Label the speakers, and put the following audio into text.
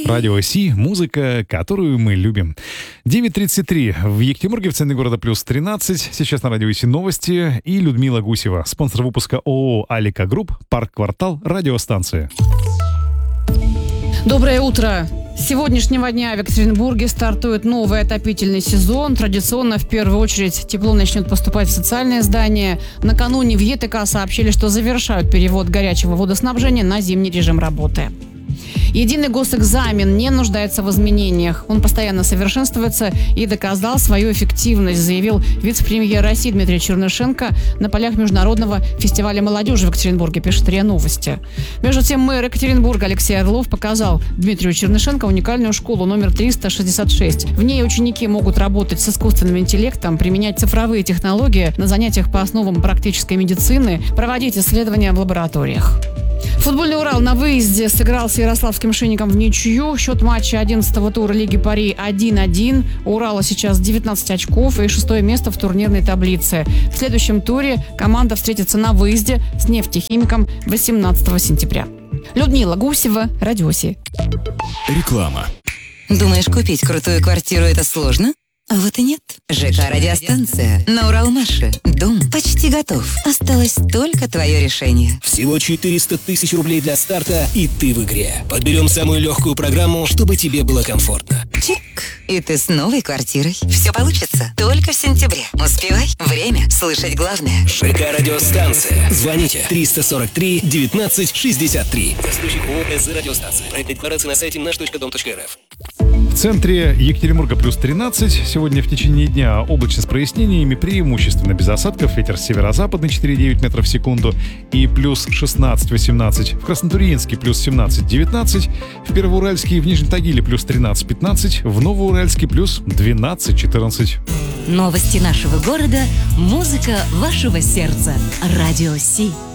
Speaker 1: Радио Си, музыка, которую мы любим. 9:33 в Екатеринбурге, в центре города плюс 13. Сейчас на Радио Си новости и Людмила Гусева, спонсор выпуска ООО «Алика Групп», «Парк-квартал», радиостанция.
Speaker 2: Доброе утро! С сегодняшнего дня в Екатеринбурге стартует новый отопительный сезон. Традиционно, в первую очередь, тепло начнет поступать в социальные здания. Накануне в ЕТК сообщили, что завершают перевод горячего водоснабжения на зимний режим работы. Единый госэкзамен не нуждается в изменениях. Он постоянно совершенствуется и доказал свою эффективность, заявил вице-премьер России Дмитрий Чернышенко на полях Международного фестиваля молодежи в Екатеринбурге, пишет РИА Новости. Между тем, мэр Екатеринбурга Алексей Орлов показал Дмитрию Чернышенко уникальную школу номер 366. В ней ученики могут работать с искусственным интеллектом, применять цифровые технологии на занятиях по основам практической медицины, проводить исследования в лабораториях. Футбольный «Урал» на выезде сыграл с ярославским «Шинником» в ничью. Счет матча 11-го тура Лиги Пари 1-1. У «Урала» сейчас 19 очков и 6-е место в турнирной таблице. В следующем туре команда встретится на выезде с «Нефтехимиком» 18 сентября. Людмила Гусева, Радио Си.
Speaker 3: Реклама.
Speaker 4: Думаешь, купить крутую квартиру – это сложно? А вот и нет. ЖК «Радиостанция» на Уралмаше. Дом почти готов. Осталось только твое решение.
Speaker 3: Всего 400 тысяч рублей для старта, и ты в игре. Подберем самую легкую программу, чтобы тебе было комфортно.
Speaker 4: Чик. И ты с новой квартирой. Все получится только в сентябре. Успевай. Время слышать главное.
Speaker 3: ЖК «Радиостанция». Звоните 343 19 63. Застройщик ООО «СЗ Радиостанция». Проект декларации на сайте наш.дом.рф.
Speaker 1: В центре Екатеринбурга плюс 13. Сегодня в течение дня облачно с прояснениями, преимущественно без осадков. Ветер северо-западный 4,9 метров в секунду и плюс 16-18. В Краснотурьинске плюс 17-19. В Первоуральске и в Нижнем Тагиле плюс 13-15. В Новоуральске плюс 12-14.
Speaker 5: Новости нашего города, музыка вашего сердца. Радио Си.